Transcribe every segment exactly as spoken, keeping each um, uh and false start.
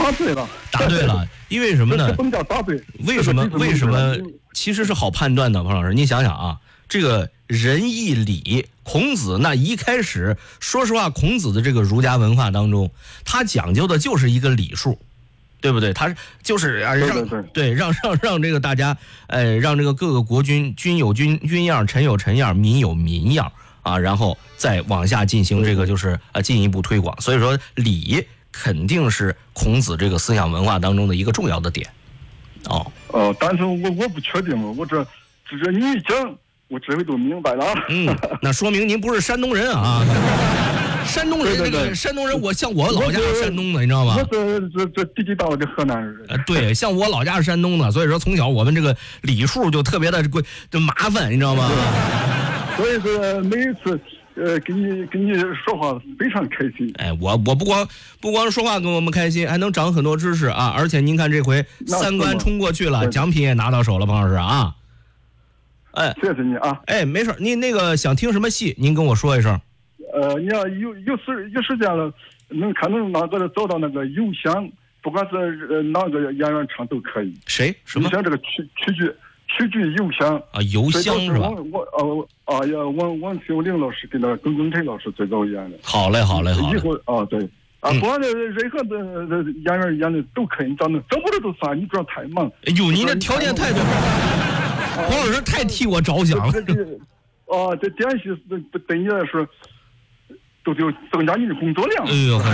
答对了， 答对了，因为什么呢？ 不能叫答对。 为什么？为什么？其实是好判断的，彭老师，你想想啊，这个仁义礼，孔子那一开始，说实话，孔子的这个儒家文化当中，他讲究的就是一个礼数。对不对？他就是啊，让 对, 对, 对, 对让让让这个大家，呃，让这个各个国君君有君君样，臣有臣样，民有民样啊，然后再往下进行这个就是呃进一步推广。所以说礼肯定是孔子这个思想文化当中的一个重要的点。哦哦，但是我我不确定了，我这这这你一讲，我这回都明白了。 嗯，那说明您不是山东人啊。山东人，这个山东人，我像我老家是山东的，你知道吗？ 我是这这地地道的河南人。 呃，对，像我老家是山东的，所以说从小我们这个礼数就特别的贵，就麻烦，你知道吗？ 所以说每一次呃跟你跟你说话非常开心。 哎，我我不光不光说话跟我们开心，还能长很多知识啊！而且您看这回三关冲过去了，奖品也拿到手了，彭老师啊。哎， 谢谢你啊。 哎，没事，您那个想听什么戏，您跟我说一声。 呃，你要有有时有时间了，能看能哪个走到那个邮箱，不管是呃哪个演员唱都可以。 谁？什么？ 像这个曲曲剧曲剧邮箱啊，邮箱是吧？ 我我呃啊呀，王王秀玲老师跟那耿耿辰老师最早演的。 好嘞，好嘞，好嘞。 以后啊，对啊，不管任何的演员演的都可以，你找那整不了都算，你主要太忙。 哎呦，您这条件太多，黄老师太替我着想了。 啊，这电视对对你来说。都就增加你的工作量。 哎呦，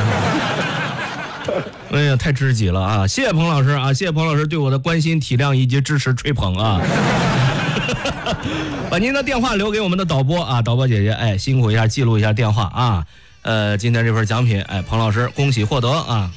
哎呀，太知己了啊！谢谢彭老师啊，谢谢彭老师对我的关心、体谅以及支持、吹捧啊！把您的电话留给我们的导播啊，导播姐姐，哎，辛苦一下，记录一下电话啊。呃，今天这份奖品，哎，彭老师恭喜获得啊！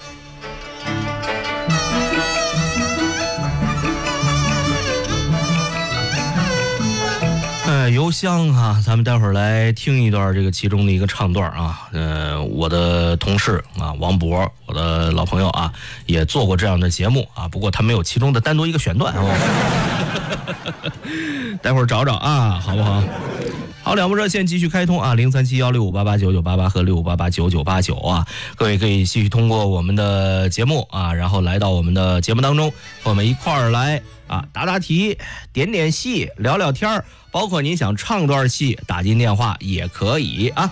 呃，邮箱啊，咱们待会儿来听一段这个其中的一个唱段啊。呃，我的同事啊，王博，我的老朋友啊，也做过这样的节目啊，不过他没有其中的单独一个选段哦。待会儿找找啊，好不好？好，两部热线继续开通啊，零三七幺六五八八九九八八和六五八八九九八九啊，各位可以继续通过我们的节目啊，然后来到我们的节目当中，和我们一块儿来啊答答题、点点戏、聊聊天儿。包括您想唱段戏，打进电话也可以啊。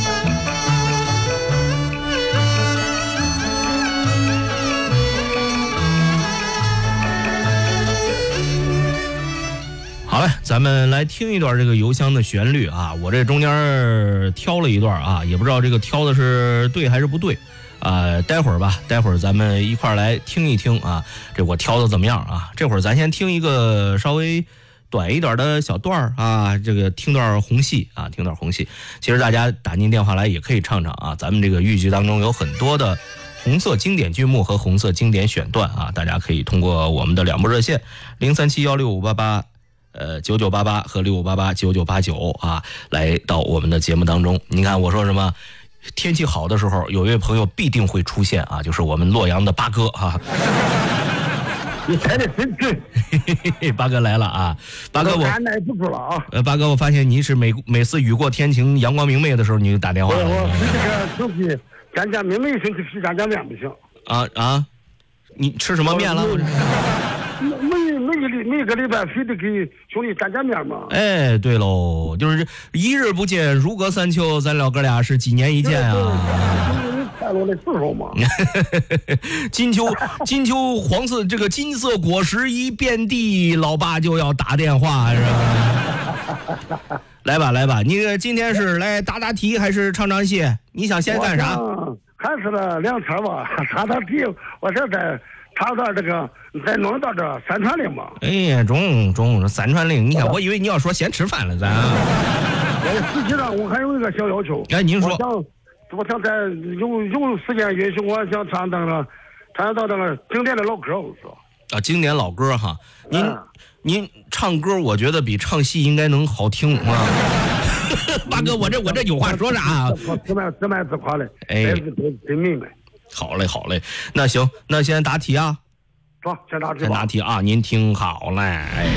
好嘞，咱们来听一段这个邮箱的旋律啊。我这中间挑了一段啊，也不知道这个挑的是对还是不对啊、呃。待会儿吧，待会儿咱们一块儿来听一听啊，这我挑的怎么样啊？这会儿咱先听一个稍微短一点的小段儿啊，这个听段红戏啊，听段红戏。其实大家打进电话来也可以唱唱啊，咱们这个豫剧当中有很多的红色经典剧目和红色经典选段啊，大家可以通过我们的两部热线零三七幺六五八八呃九九八八和六五八八九九八九啊，来到我们的节目当中。你看我说什么？天气好的时候，有一位朋友必定会出现啊，就是我们洛阳的八哥啊。 你猜的真准， 八哥来了啊！八哥我按耐不住了啊！ 呃，八哥，我发现你是每每次雨过天晴、阳光明媚的时候，你就打电话了。 我我这个东西，干干明媚身体吃干干面不行。 啊啊！你吃什么面了？ 每每一礼每个礼拜非得给兄弟干干面嘛。 哎，对喽，就是一日不见如隔三秋，咱老哥俩是几年一见啊。 快乐的时候嘛， 金秋金秋黄色这个金色果实一遍地，老爸就要打电话是吧？来吧来吧，你今天是来答答题还是唱唱戏？你想先干啥？ 还是呢两天吧，答答题。我这在查到这个，再弄到这三川令嘛。 哎呀，中中三川令，你看，我以为你要说先吃饭了，咱。 实际上我还有一个小要求。 哎，您说。 我想在有有时间允许，我想唱那个唱到那个经典的老歌，我说啊，经典老歌哈。您、嗯、您唱歌，我觉得比唱戏应该能好听啊。八哥，我这我这有话说啥啊？ 自卖自卖自夸的， 哎， 真明白。 好嘞，好嘞，那行，那先答题啊。 说，先答题吧。 先答题啊，您听好嘞。哎，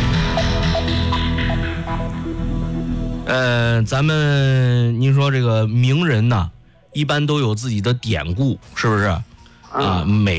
呃，咱们您说这个名人呐。一般都有自己的典故，是不是？啊，每